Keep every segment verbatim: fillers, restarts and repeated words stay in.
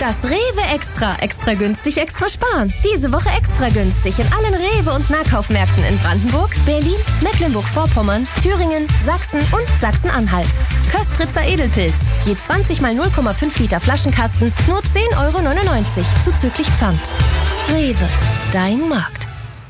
Das Rewe Extra. Extra günstig, extra sparen. Diese Woche extra günstig in allen Rewe- und Nahkaufmärkten in Brandenburg, Berlin, Mecklenburg-Vorpommern, Thüringen, Sachsen und Sachsen-Anhalt. Köstritzer Edelpilz. Je zwanzig mal null Komma fünf Liter Flaschenkasten nur zehn Euro neunundneunzig zuzüglich Pfand. Rewe. Dein Markt.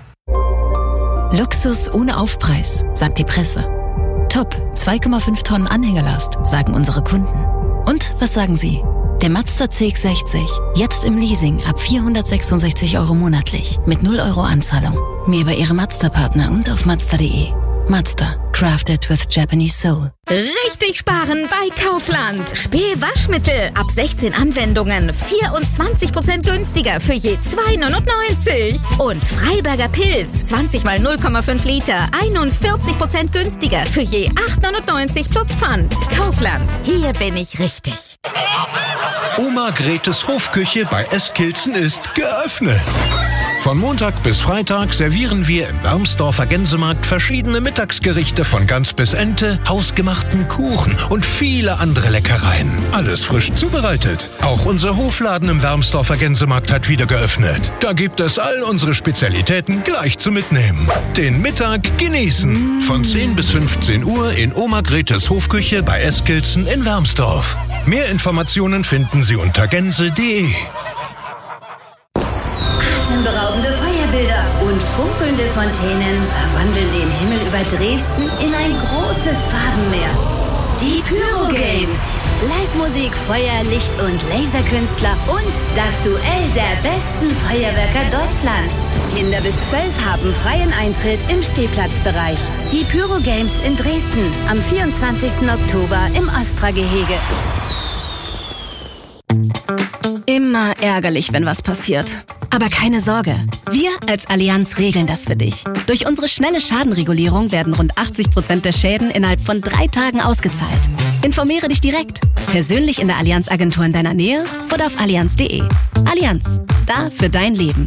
Luxus ohne Aufpreis, sagt die Presse. Top, zwei Komma fünf Tonnen Anhängerlast, sagen unsere Kunden. Und was sagen Sie? Der Mazda C X sechzig, jetzt im Leasing ab vierhundertsechsundsechzig Euro monatlich, mit null Euro Anzahlung. Mehr bei Ihrem Mazda-Partner und auf Mazda punkt de. Mazda, crafted with Japanese soul. Richtig sparen bei Kaufland. Spee-Waschmittel ab sechzehn Anwendungen, vierundzwanzig Prozent günstiger für je zwei neunundneunzig. Und Freiberger Pilz, zwanzig mal null Komma fünf Liter, einundvierzig Prozent günstiger für je acht neunundneunzig plus Pfand. Kaufland, hier bin ich richtig. Oma Gretes Hofküche bei Eskilzen ist geöffnet. Von Montag bis Freitag servieren wir im Wermsdorfer Gänsemarkt verschiedene Mittagsgerichte von Gans bis Ente, hausgemachten Kuchen und viele andere Leckereien. Alles frisch zubereitet. Auch unser Hofladen im Wermsdorfer Gänsemarkt hat wieder geöffnet. Da gibt es all unsere Spezialitäten gleich zu mitnehmen. Den Mittag genießen. Von zehn bis fünfzehn Uhr in Oma Gretes Hofküche bei Eskilzen in Wermsdorf. Mehr Informationen finden Sie unter gänse punkt de. Atemberaubende Feuerbilder und funkelnde Fontänen verwandeln den Himmel über Dresden in ein großes Farbenmeer. Die Pyro Games. Live-Musik, Feuer, Licht und Laserkünstler und das Duell der besten Feuerwerker Deutschlands. Kinder bis zwölf haben freien Eintritt im Stehplatzbereich. Die Pyro Games in Dresden am vierundzwanzigsten Oktober im Ostra-Gehege. Immer ärgerlich, wenn was passiert. Aber keine Sorge, wir als Allianz regeln das für dich. Durch unsere schnelle Schadenregulierung werden rund achtzig Prozent der Schäden innerhalb von drei Tagen ausgezahlt. Informiere dich direkt, persönlich in der Allianz-Agentur in deiner Nähe oder auf allianz punkt de. Allianz, da für dein Leben.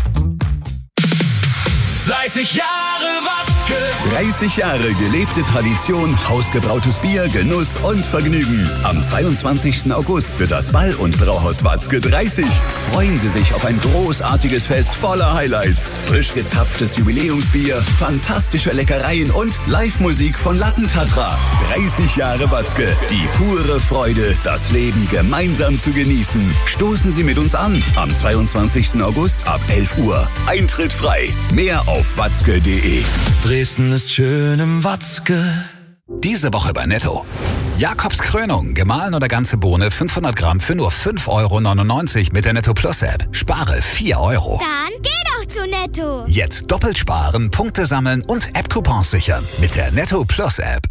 dreißig Jahre Watzke. dreißig Jahre gelebte Tradition, hausgebrautes Bier, Genuss und Vergnügen. Am zweiundzwanzigsten August wird das Ball- und Brauhaus Watzke dreißig. Freuen Sie sich auf ein großartiges Fest voller Highlights. Frisch gezapftes Jubiläumsbier, fantastische Leckereien und Live-Musik von Lattentatra. dreißig Jahre Watzke. Die pure Freude, das Leben gemeinsam zu genießen. Stoßen Sie mit uns an. Am zweiundzwanzigsten August ab elf Uhr. Eintritt frei. Mehr auf watzke punkt de. Dresden ist schön im Watzke. Diese Woche bei Netto. Jakobs Krönung, gemahlen oder ganze Bohne fünfhundert Gramm für nur fünf Euro neunundneunzig mit der Netto Plus App. Spare vier Euro. Dann geh doch zu Netto. Jetzt doppelt sparen, Punkte sammeln und App-Coupons sichern mit der Netto Plus App.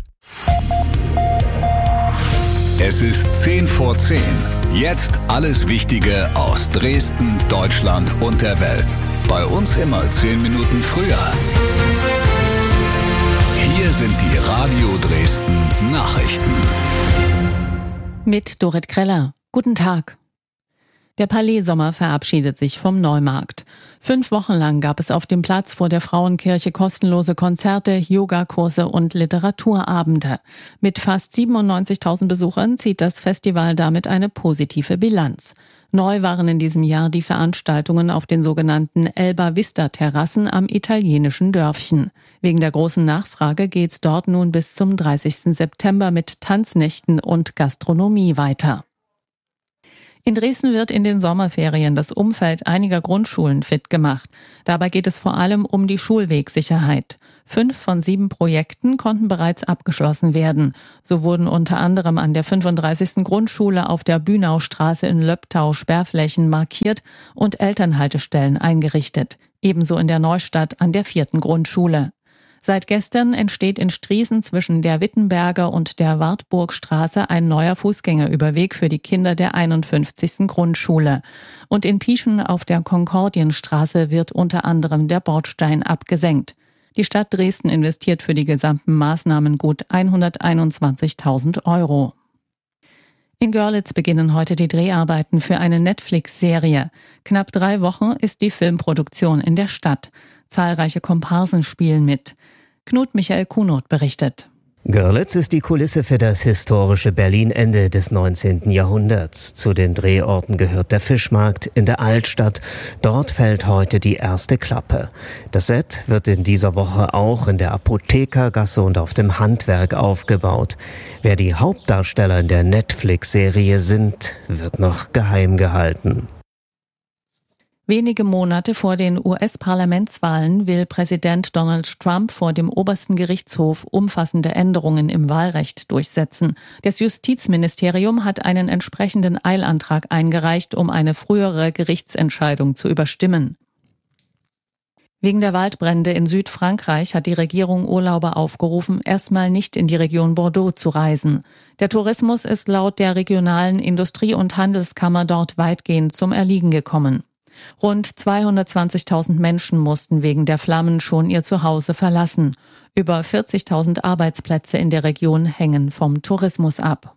Es ist zehn vor zehn. Jetzt alles Wichtige aus Dresden, Deutschland und der Welt. Bei uns immer zehn Minuten früher. Hier sind die Radio Dresden Nachrichten. Mit Dorit Kreller. Guten Tag. Der Palais Sommer verabschiedet sich vom Neumarkt. Fünf Wochen lang gab es auf dem Platz vor der Frauenkirche kostenlose Konzerte, Yogakurse und Literaturabende. Mit fast siebenundneunzigtausend Besuchern zieht das Festival damit eine positive Bilanz. Neu waren in diesem Jahr die Veranstaltungen auf den sogenannten Elba Vista Terrassen am italienischen Dörfchen. Wegen der großen Nachfrage geht's dort nun bis zum dreißigsten September mit Tanznächten und Gastronomie weiter. In Dresden wird in den Sommerferien das Umfeld einiger Grundschulen fit gemacht. Dabei geht es vor allem um die Schulwegsicherheit. Fünf von sieben Projekten konnten bereits abgeschlossen werden. So wurden unter anderem an der fünfunddreißigsten Grundschule auf der Bünaustraße in Löbtau Sperrflächen markiert und Elternhaltestellen eingerichtet. Ebenso in der Neustadt an der vierten Grundschule. Seit gestern entsteht in Striesen zwischen der Wittenberger und der Wartburgstraße ein neuer Fußgängerüberweg für die Kinder der einundfünfzigsten Grundschule. Und in Pieschen auf der Konkordienstraße wird unter anderem der Bordstein abgesenkt. Die Stadt Dresden investiert für die gesamten Maßnahmen gut hunderteinundzwanzigtausend Euro. In Görlitz beginnen heute die Dreharbeiten für eine Netflix-Serie. Knapp drei Wochen ist die Filmproduktion in der Stadt. Zahlreiche Komparsen spielen mit. Knut Michael Kunoth berichtet. Görlitz ist die Kulisse für das historische Berlin Ende des neunzehnten Jahrhunderts. Zu den Drehorten gehört der Fischmarkt in der Altstadt. Dort fällt heute die erste Klappe. Das Set wird in dieser Woche auch in der Apothekergasse und auf dem Handwerk aufgebaut. Wer die Hauptdarsteller in der Netflix-Serie sind, wird noch geheim gehalten. Wenige Monate vor den U S-Parlamentswahlen will Präsident Donald Trump vor dem obersten Gerichtshof umfassende Änderungen im Wahlrecht durchsetzen. Das Justizministerium hat einen entsprechenden Eilantrag eingereicht, um eine frühere Gerichtsentscheidung zu überstimmen. Wegen der Waldbrände in Südfrankreich hat die Regierung Urlauber aufgerufen, erstmal nicht in die Region Bordeaux zu reisen. Der Tourismus ist laut der regionalen Industrie- und Handelskammer dort weitgehend zum Erliegen gekommen. Rund zweihundertzwanzigtausend Menschen mussten wegen der Flammen schon ihr Zuhause verlassen. Über vierzigtausend Arbeitsplätze in der Region hängen vom Tourismus ab.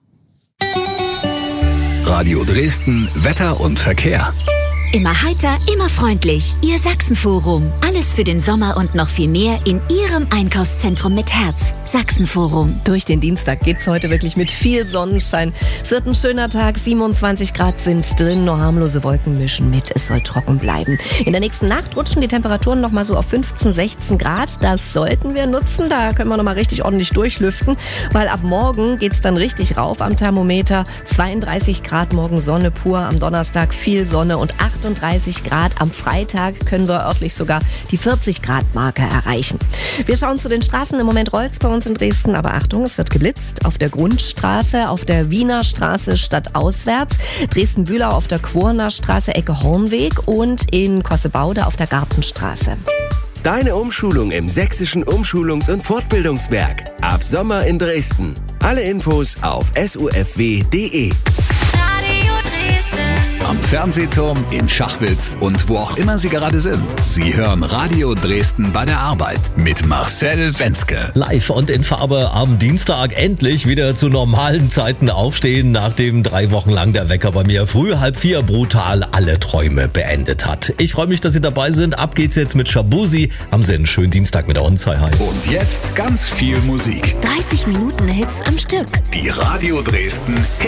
Radio Dresden, Wetter und Verkehr. Immer heiter, immer freundlich. Ihr Sachsenforum. Alles für den Sommer und noch viel mehr in Ihrem Einkaufszentrum mit Herz. Sachsenforum. Durch den Dienstag geht's heute wirklich mit viel Sonnenschein. Es wird ein schöner Tag. siebenundzwanzig Grad sind drin. Nur harmlose Wolken mischen mit. Es soll trocken bleiben. In der nächsten Nacht rutschen die Temperaturen noch mal so auf fünfzehn, sechzehn Grad. Das sollten wir nutzen. Da können wir noch mal richtig ordentlich durchlüften. Weil ab morgen geht's dann richtig rauf am Thermometer. zweiunddreißig Grad morgen Sonne pur. Am Donnerstag viel Sonne und achtunddreißig Grad. Am Freitag können wir örtlich sogar die vierzig Grad Marke erreichen. Wir schauen zu den Straßen. Im Moment rollt's bei uns in Dresden, aber Achtung, es wird geblitzt. Auf der Grundstraße, auf der Wiener Straße stadtauswärts, Dresden-Bühlau auf der Quorner Straße, Ecke Hornweg und in Kossebaude auf der Gartenstraße. Deine Umschulung im Sächsischen Umschulungs- und Fortbildungswerk. Ab Sommer in Dresden. Alle Infos auf s u f w punkt d e. Am Fernsehturm, in Schachwitz und wo auch immer Sie gerade sind. Sie hören Radio Dresden bei der Arbeit mit Marcel Wenzke. Live und in Farbe am Dienstag endlich wieder zu normalen Zeiten aufstehen, nachdem drei Wochen lang der Wecker bei mir früh halb vier brutal alle Träume beendet hat. Ich freue mich, dass Sie dabei sind. Ab geht's jetzt mit Shabuzi. Haben Sie einen schönen Dienstag mit uns. Hi, hi. Und jetzt ganz viel Musik. dreißig Minuten Hits am Stück. Die Radio Dresden